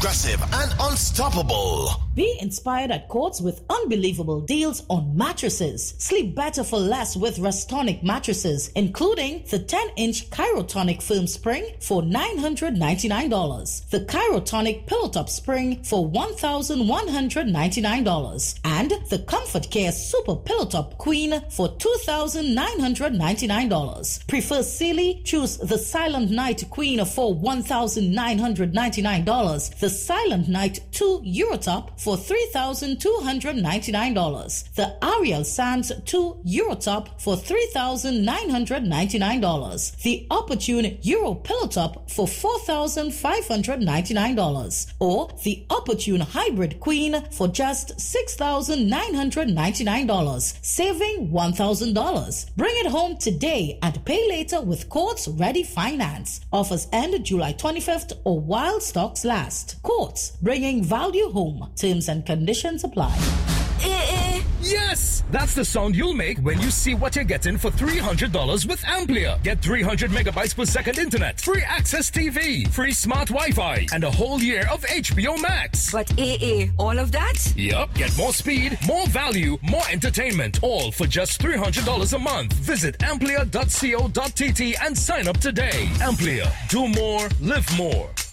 progressive and unstoppable. Be inspired at Courts with unbelievable deals on mattresses. Sleep better for less with Restonic mattresses, including the 10-inch Chirotonic Firm Spring for $999, the Chirotonic Pillow Top Spring for $1,199, and the Comfort Care Super Pillow Top Queen for $2,999. Prefer Sealy? Choose the Silent Night Queen for $1,999, the Silent Night 2 Eurotop for $3,299, the Ariel Sands 2 Eurotop for $3,999, the Opportune Euro Pillow Top for $4,599, or the Opportune Hybrid Queen for just $6,999, saving $1,000. Bring it home today and pay later with Courts Ready Finance. Offers end July 25th or while stocks last. Courts, bringing value home. Terms and conditions apply. Yes! That's the sound you'll make when you see what you're getting for $300 with Amplia. Get 300 megabytes per second internet, free access TV, free smart Wi-Fi, and a whole year of HBO Max. But all of that? Yup. Get more speed, more value, more entertainment, all for just $300 a month. Visit amplia.co.tt and sign up today. Amplia. Do more, live more.